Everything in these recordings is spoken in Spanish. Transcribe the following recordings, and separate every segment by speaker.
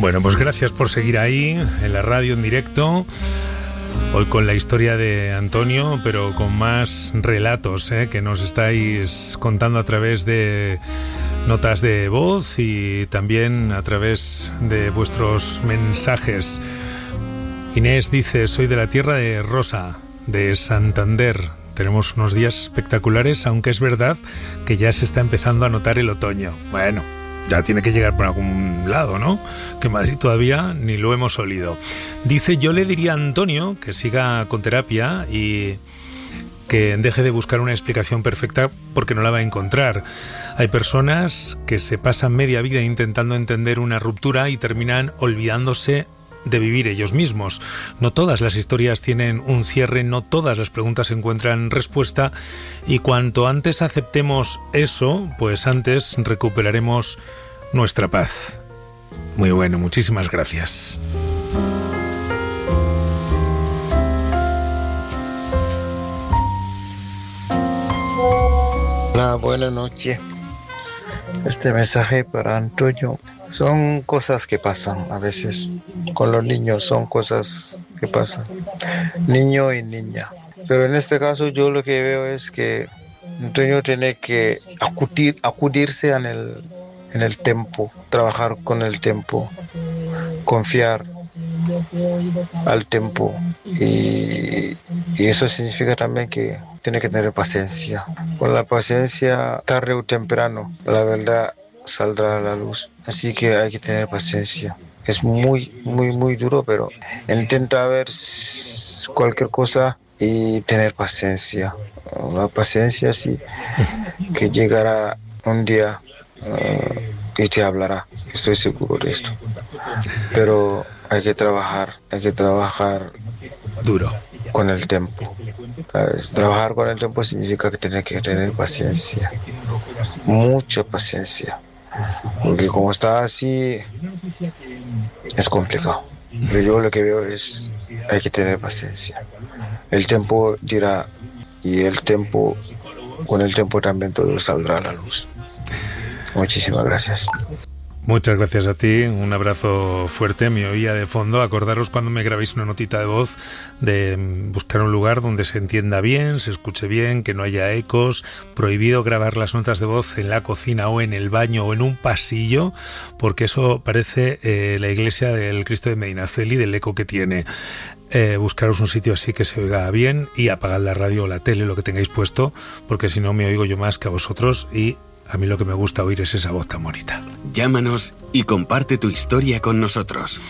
Speaker 1: Bueno, pues gracias por seguir ahí, en la radio, en directo. Hoy con la historia de Antonio, pero con más relatos que nos estáis contando a través de notas de voz y también a través de vuestros mensajes. Inés dice: soy de la tierra de Rosa, de Santander. Tenemos unos días espectaculares, aunque es verdad que ya se está empezando a notar el otoño. Bueno, ya tiene que llegar por algún lado, ¿no? Que Madrid todavía ni lo hemos olido. Dice: yo le diría a Antonio que siga con terapia y que deje de buscar una explicación perfecta porque no la va a encontrar. Hay personas que se pasan media vida intentando entender una ruptura y terminan olvidándose de vivir ellos mismos. No todas las historias tienen un cierre, no todas las preguntas encuentran respuesta, y cuanto antes aceptemos eso, pues antes recuperaremos nuestra paz. Muy bueno, muchísimas gracias.
Speaker 2: Hola, buenas noches. Este mensaje para Antonio. Son cosas que pasan a veces. Con los niños son cosas que pasan. Niño y niña. Pero en este caso yo lo que veo es que Antonio tiene que acudirse en el tiempo. Trabajar con el tiempo. Confiar al tiempo. Y eso significa también que tiene que tener paciencia. Con la paciencia, tarde o temprano, la verdad saldrá a la luz. Así que hay que tener paciencia. Es muy, muy, muy duro, pero intenta ver cualquier cosa y tener paciencia. La paciencia sí, que llegará un día y te hablará. Estoy seguro de esto. Pero hay que trabajar
Speaker 1: duro
Speaker 2: con el tiempo. ¿Sabes? Trabajar con el tiempo significa que tiene que tener paciencia, mucha paciencia, porque como está así es complicado. Pero yo lo que veo es hay que tener paciencia. El tiempo dirá, y con el tiempo también todo saldrá a la luz. Muchísimas gracias.
Speaker 1: Muchas gracias a ti, un abrazo fuerte. Me oía de fondo. Acordaros cuando me grabéis una notita de voz de buscar un lugar donde se entienda bien, se escuche bien, que no haya ecos. Prohibido grabar las notas de voz en la cocina o en el baño o en un pasillo, porque eso parece la iglesia del Cristo de Medinaceli, del eco que tiene. Buscaros un sitio así que se oiga bien y apagad la radio o la tele, lo que tengáis puesto, porque si no me oigo yo más que a vosotros, y a mí lo que me gusta oír es esa voz tan bonita.
Speaker 3: Llámanos y comparte tu historia con nosotros.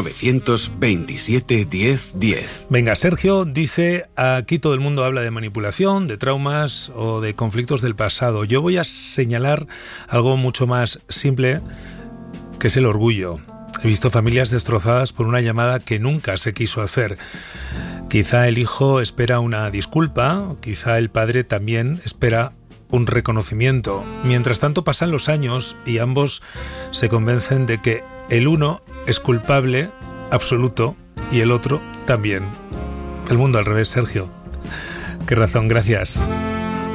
Speaker 3: 927 10 10.
Speaker 1: Venga, Sergio dice: aquí todo el mundo habla de manipulación, de traumas o de conflictos del pasado. Yo voy a señalar algo mucho más simple, que es el orgullo. He visto familias destrozadas por una llamada que nunca se quiso hacer. Quizá el hijo espera una disculpa, quizá el padre también espera un reconocimiento. Mientras tanto pasan los años y ambos se convencen de que el uno es culpable absoluto y el otro también. El mundo al revés, Sergio. Qué razón, gracias.